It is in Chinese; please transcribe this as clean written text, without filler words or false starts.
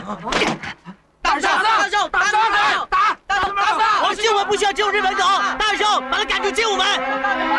大少，打！我新闻不需要进入日本口，大少把他赶出精武门。